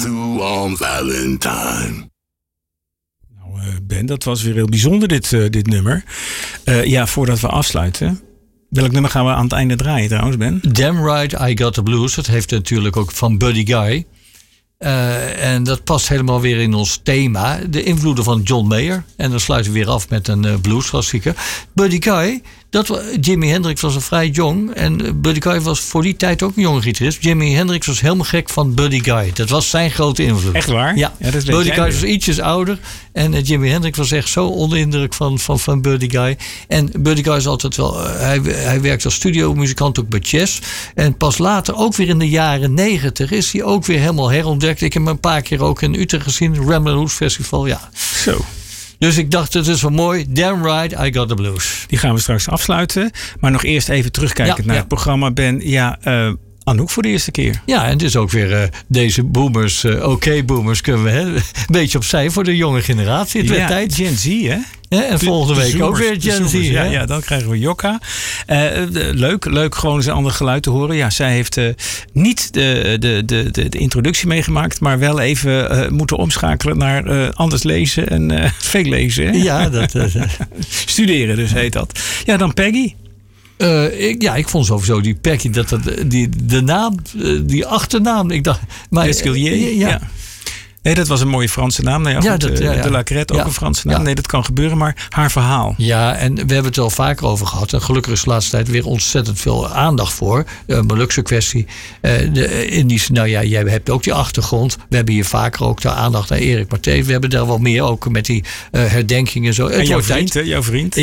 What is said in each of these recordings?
on Valentine. Ben, dat was weer heel bijzonder dit nummer. Voordat we afsluiten. Welk nummer gaan we aan het einde draaien trouwens, Ben? Damn Right I Got the Blues. Dat heeft natuurlijk ook van Buddy Guy. En dat past helemaal weer in ons thema. De invloeden van John Mayer. En dan sluiten we weer af met een bluesklassieker. Buddy Guy, Jimi Hendrix was een vrij jong. En Buddy Guy was voor die tijd ook een jonge gitarist. Jimi Hendrix was helemaal gek van Buddy Guy. Dat was zijn grote invloed. Echt waar? Ja, dat Buddy Guy was ietsjes ouder. En Jimi Hendrix was echt zo onder indruk van Buddy Guy. En Buddy Guy is altijd wel... Hij werkt als studiomuzikant ook bij Chess. En pas later, ook weer in de jaren 90... is hij ook weer helemaal herontdekt. Ik heb hem een paar keer ook in Utrecht gezien. Ramblin' Roots Festival, ja. Zo. Dus ik dacht, het is wel mooi. Damn right, I got the blues. Die gaan we straks afsluiten. Maar nog eerst even terugkijken naar het programma. Ben, Anouk voor de eerste keer. Ja, en het is ook weer deze boomers, boomers kunnen we een beetje opzij voor de jonge generatie. Het werd tijd. Gen Z, hè? Ja, en volgende week zoomers, ook weer Gen Z. Ja, dan krijgen we Jokka. Leuk gewoon eens een ander geluid te horen. Ja, zij heeft niet de introductie meegemaakt, maar wel even moeten omschakelen naar anders lezen en veel lezen. Hè? Ja, dat studeren dus heet dat. Ja, dan Peggy. Ik vond sowieso die Peggy, de naam, die achternaam. Ik dacht, maar Escalier, ja. Nee, dat was een mooie Franse naam. Nee, De La Crête, ook een Franse naam. Ja. Nee, dat kan gebeuren, maar haar verhaal. Ja, en we hebben het er al vaker over gehad. En gelukkig is de laatste tijd weer ontzettend veel aandacht voor. Molukse kwestie. Jij hebt ook die achtergrond. We hebben hier vaker ook de aandacht naar Erik Matthee. We hebben daar wel meer ook met die herdenkingen en zo. En jouw vriend?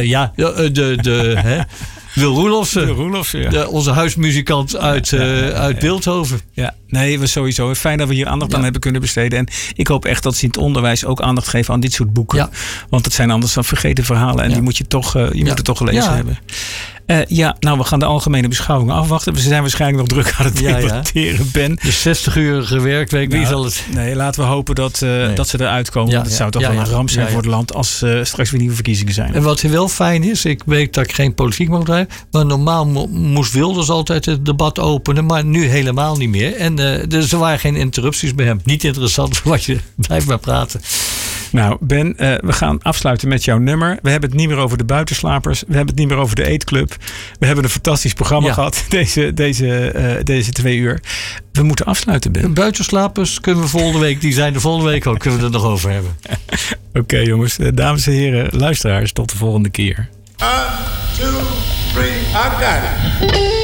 Wil Roelofsen, onze huismuzikant uit Bilthoven. Ja, nee, we sowieso. Fijn dat we hier aandacht aan hebben kunnen besteden. En ik hoop echt dat ze in het onderwijs ook aandacht geven aan dit soort boeken. Ja. Want het zijn anders dan vergeten verhalen. En die moet je toch, moet het toch gelezen hebben. We gaan de algemene beschouwingen afwachten. We zijn waarschijnlijk nog druk aan het debatteren, Ben. De 60-urige werkweek, wie zal het... Nee, laten we hopen dat ze eruit komen. Het zou toch wel een ramp zijn voor het land als straks weer nieuwe verkiezingen zijn. En wat wel fijn is, ik weet dat ik geen politiek mag drijven, maar normaal moest Wilders altijd het debat openen, maar nu helemaal niet meer. En er waren geen interrupties bij hem. Niet interessant, wat je blijft maar praten. Nou, Ben, we gaan afsluiten met jouw nummer. We hebben het niet meer over de buitenslapers. We hebben het niet meer over de eetclub. We hebben een fantastisch programma gehad deze 2 uur. We moeten afsluiten, Ben. De buitenslapers kunnen we volgende week. Die zijn de volgende week ook. Kunnen we het er nog over hebben. Oké, jongens. Dames en heren, luisteraars. Tot de volgende keer. 1, 2, 3, I got it.